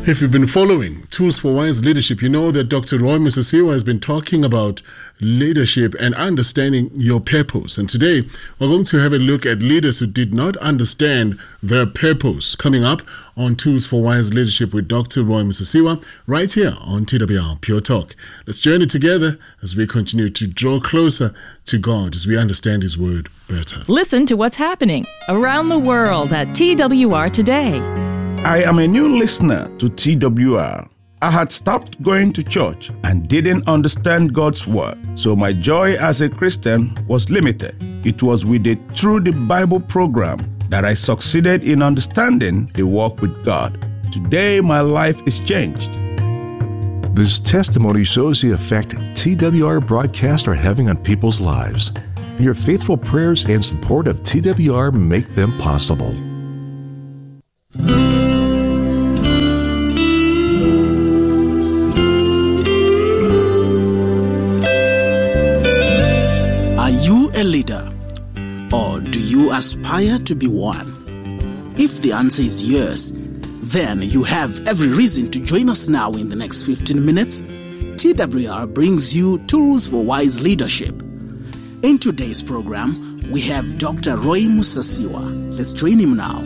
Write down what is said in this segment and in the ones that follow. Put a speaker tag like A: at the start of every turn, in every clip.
A: If you've been following Tools for Wise Leadership, you know that Dr. Roy Musasiwa has been talking about leadership and understanding your purpose. And today, we're going to have a look at leaders who did not understand their purpose. Coming up on Tools for Wise Leadership with Dr. Roy Musasiwa, right here on TWR Pure Talk. Let's journey together as we continue to draw closer to God as we understand His Word better.
B: Listen to what's happening around the world at TWR Today.
C: I am a new listener to TWR. I had stopped going to church and didn't understand God's word, so my joy as a Christian was limited. It was with a Through the Bible program that I succeeded in understanding the walk with God. Today, my life is changed.
D: This testimony shows the effect TWR broadcasts are having on people's lives. Your faithful prayers and support of TWR make them possible.
E: A leader, or do you aspire to be one? If the answer is yes, then you have every reason to join us now in the next 15 minutes. TWR brings you Tools for Wise Leadership. In today's program, we have Dr. Roy Musasiwa. Let's join him now.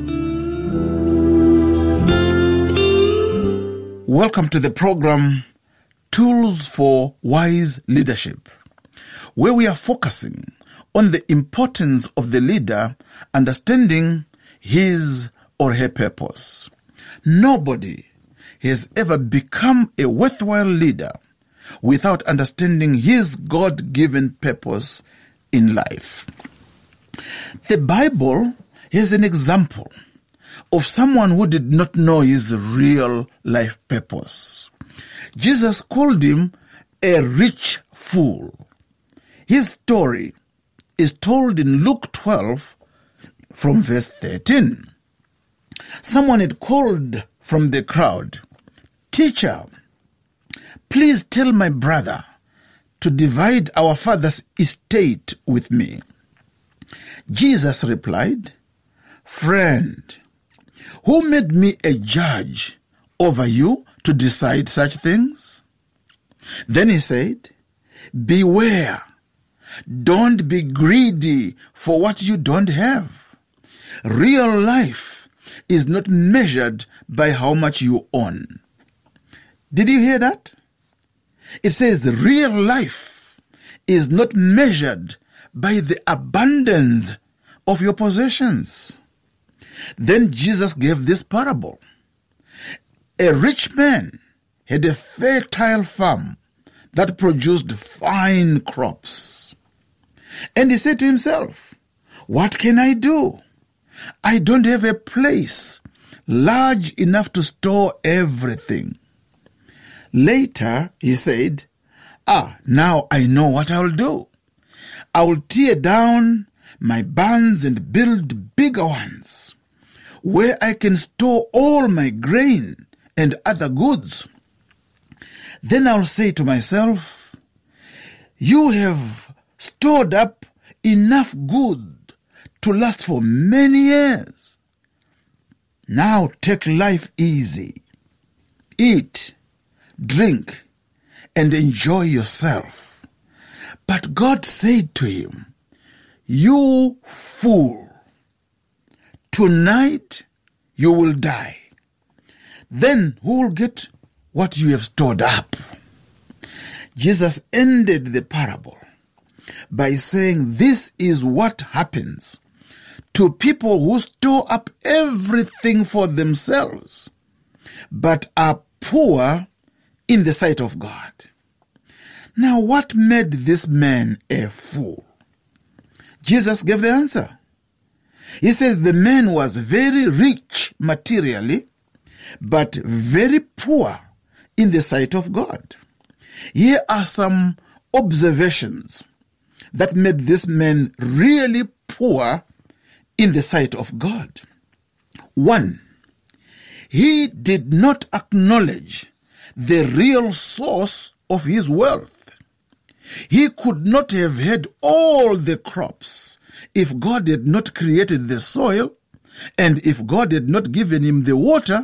F: Welcome to the program Tools for Wise Leadership, where we are focusing on the importance of the leader understanding his or her purpose. Nobody has ever become a worthwhile leader without understanding his God-given purpose in life. The Bible is an example of someone who did not know his real life purpose. Jesus called him a rich fool. His story is told in Luke 12 from verse 13. Someone had called from the crowd, "Teacher, please tell my brother to divide our father's estate with me." Jesus replied, "Friend, who made me a judge over you to decide such things?" Then he said, "Beware. Don't be greedy for what you don't have. Real life is not measured by how much you own." Did you hear that? It says real life is not measured by the abundance of your possessions. Then Jesus gave this parable. A rich man had a fertile farm that produced fine crops. And he said to himself, "What can I do? I don't have a place large enough to store everything." Later, he said, "Now I know what I'll do. I'll tear down my barns and build bigger ones, where I can store all my grain and other goods. Then I'll say to myself, you have stored up enough good to last for many years. Now take life easy. Eat, drink, and enjoy yourself." But God said to him, "You fool, tonight you will die. Then who will get what you have stored up?" Jesus ended the parable by saying this is what happens to people who store up everything for themselves, but are poor in the sight of God. Now, what made this man a fool? Jesus gave the answer. He said the man was very rich materially, but very poor in the sight of God. Here are some observations that made this man really poor in the sight of God. 1, he did not acknowledge the real source of his wealth. He could not have had all the crops if God had not created the soil and if God had not given him the water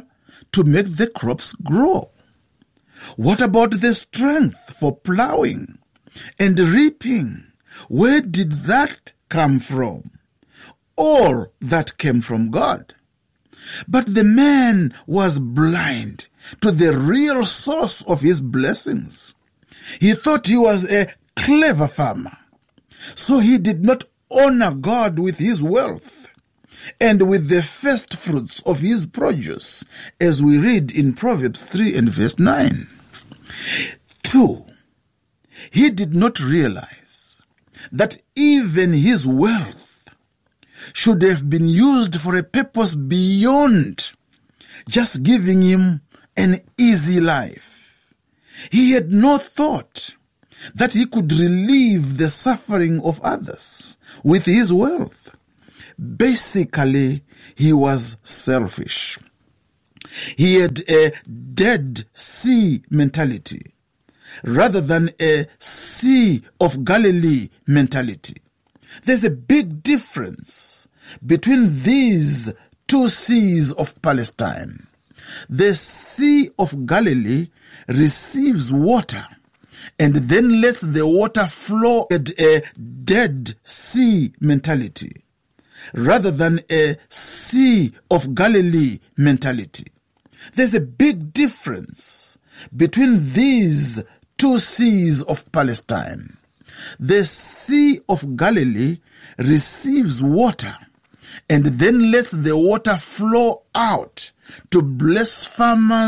F: to make the crops grow? What about the strength for plowing and reaping? Where did that come from? All that came from God. But the man was blind to the real source of his blessings. He thought he was a clever farmer, so he did not honor God with his wealth and with the first fruits of his produce, as we read in Proverbs 3 and verse 9. 2. He did not realize that even his wealth should have been used for a purpose beyond just giving him an easy life. He had no thought that he could relieve the suffering of others with his wealth. Basically, he was selfish. He had a Dead Sea mentality rather than a Sea of Galilee mentality. There's a big difference between these two seas of Palestine. The Sea of Galilee receives water and then lets the water flow at a Dead Sea mentality rather than a Sea of Galilee mentality. There's a big difference between these two seas of Palestine. The Sea of Galilee receives water and then lets the water flow out to bless farmers